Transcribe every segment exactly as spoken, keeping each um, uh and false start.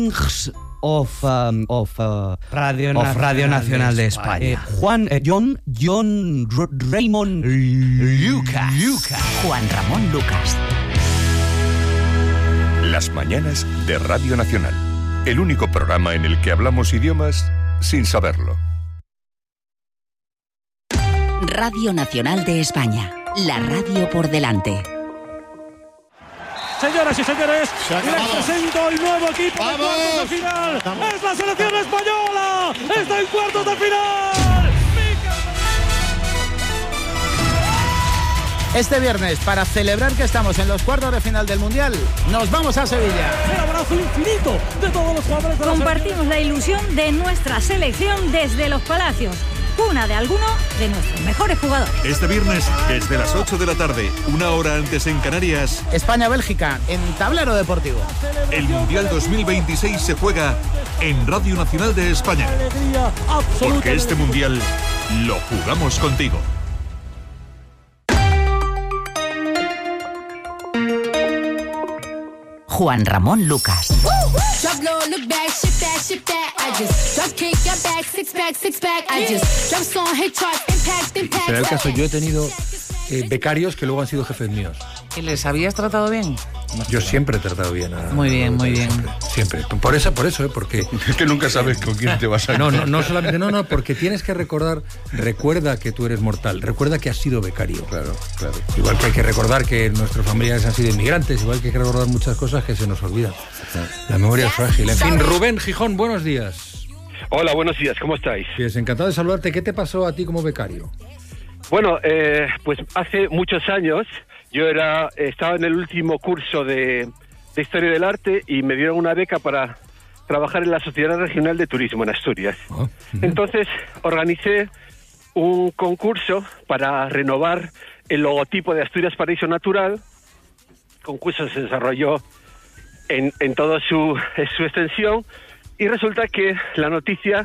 Kings of, um, of, uh, Radio, of Nacional Radio Nacional de, de España. España. Eh, Juan, eh, John, John R- Raymond Lucas. Lucas. Juan Ramón Lucas. Las mañanas de Radio Nacional. El único programa en el que hablamos idiomas sin saberlo. Radio Nacional de España. La radio por delante. Señoras y señores, les presento el nuevo equipo de cuartos de final. ¡Es la selección española! ¡Está en cuartos de final! Este viernes, para celebrar que estamos en los cuartos de final del Mundial, nos vamos a Sevilla. El abrazo infinito de todos los jugadores de la Compartimos la ilusión de nuestra selección desde Los Palacios, cuna de alguno de nuestros mejores jugadores. Este viernes, desde las ocho de la tarde, una hora antes en Canarias, España-Bélgica, en Tablero Deportivo. el Mundial dos mil veintiséis se juega en Radio Nacional de España. Porque este Mundial lo jugamos contigo. Juan Ramón Lucas. Pero el caso, yo he tenido eh, becarios que luego han sido jefes míos. ¿Y les habías tratado bien? Yo siempre he tratado bien a... Muy bien, muy bien. Siempre, siempre. Por eso, por eso, ¿eh? Porque... Es que nunca sabes con quién te vas a... No, no, no solamente, no, no, porque tienes que recordar, recuerda que tú eres mortal, recuerda que has sido becario. Claro, claro. Igual que hay que recordar que nuestros familiares han sido inmigrantes, igual que hay que recordar muchas cosas que se nos olvidan. La memoria es frágil. En fin, Rubén Gijón, buenos días. Hola, buenos días, ¿cómo estáis? Pues encantado de saludarte. ¿Qué te pasó a ti como becario? Bueno, eh, pues hace muchos años yo era estaba en el último curso de, de Historia del Arte y me dieron una beca para trabajar en la Sociedad Regional de Turismo en Asturias. Oh, uh-huh. Entonces organicé un concurso para renovar el logotipo de Asturias Paraíso Natural. El concurso se desarrolló en, en toda su, en su extensión y resulta que la noticia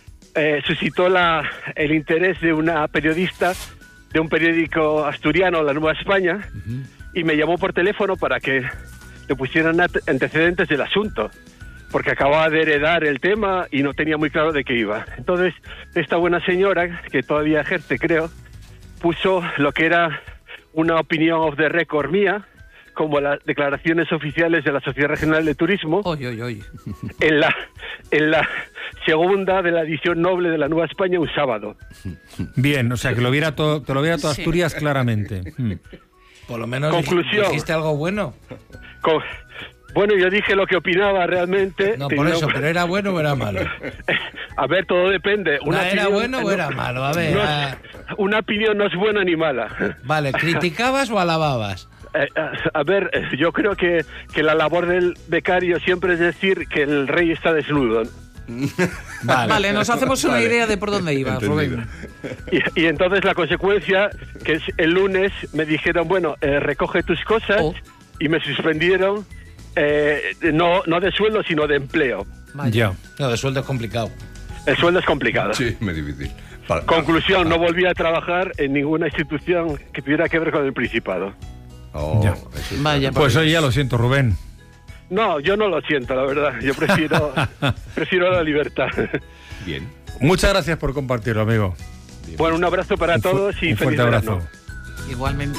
eh, suscitó la, el interés de una periodista de un periódico asturiano, La Nueva España, uh-huh. y me llamó por teléfono para que le pusieran antecedentes del asunto, porque acababa de heredar el tema y no tenía muy claro de qué iba. Entonces, esta buena señora, que todavía ejerce, creo, puso lo que era una opinión off the record mía, como las declaraciones oficiales de la Sociedad Regional de Turismo, oy, oy, oy. en la en la segunda de la edición noble de La Nueva España un sábado. Bien, o sea, que lo viera todo, te lo viera todo Asturias sí. claramente. Por lo menos conclusión. ¿Dijiste algo bueno? Con, bueno, yo dije lo que opinaba realmente. No, por eso, pero ¿era bueno o era malo? A ver, todo depende. Una no, ¿Era opinión, bueno o no, era malo? A ver. No a... Es, una opinión no es buena ni mala. Vale, ¿criticabas o alababas? Eh, a, a ver, yo creo que, que la labor del becario siempre es decir que el rey está desnudo. Vale, vale nos hacemos una vale. idea de por dónde iba, Rubén. Y, y entonces la consecuencia, que es el lunes, me dijeron, bueno, eh, recoge tus cosas, oh. y me suspendieron, eh, no, no de sueldo, sino de empleo. Ya. No, de sueldo es complicado. El sueldo es complicado. Sí, muy difícil. Para, Conclusión, para. no volví a trabajar en ninguna institución que tuviera que ver con el Principado. Oh, ya. Vaya, pues hoy ya lo siento, Rubén. No, yo no lo siento, la verdad. Yo prefiero prefiero la libertad. Bien. Muchas gracias por compartirlo, amigo. Bien. Bueno, un abrazo para un todos y un feliz fuerte abrazo. verano. Igualmente.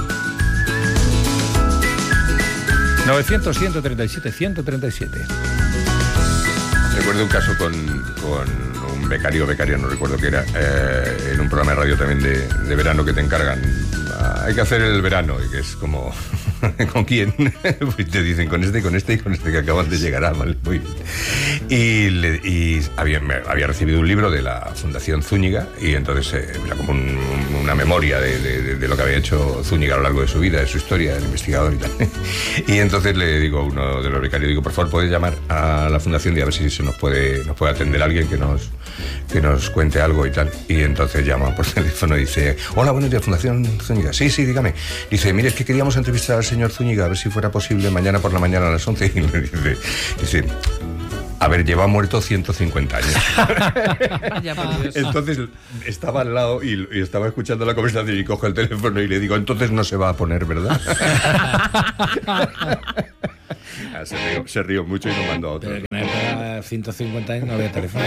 novecientos, ciento treinta y siete, ciento treinta y siete. Recuerdo un caso con, con un becario, becaria, no recuerdo qué era, eh, en un programa de radio también de, de verano que te encargan. Ah, hay que hacer el verano, y que es como... ¿Con quién? Pues te dicen con este, con este y con este que acaban de llegar. Ah, vale, muy bien. Y, le, y había, había recibido un libro de la Fundación Zúñiga y entonces eh, era como un, una memoria de, de, de lo que había hecho Zúñiga a lo largo de su vida, de su historia, el investigador y tal. Y entonces le digo a uno de los becarios, digo, por favor, ¿puedes llamar a la Fundación y a ver si se nos puede, nos puede atender alguien que nos, que nos cuente algo y tal? Y entonces llama por teléfono y dice, hola, buenos días, Fundación Zúñiga. Sí, sí, dígame. Dice, mire, es que queríamos entrevistar al señor Zúñiga, a ver si fuera posible mañana por la mañana a las once. Y le dice, dice a ver, lleva muerto ciento cincuenta años. Entonces estaba al lado y, y estaba escuchando la conversación y coge el teléfono y le digo, entonces no se va a poner, ¿verdad? Se rió, se rió mucho y nos mandó a otro. Pero que en la época ciento cincuenta años no había teléfono.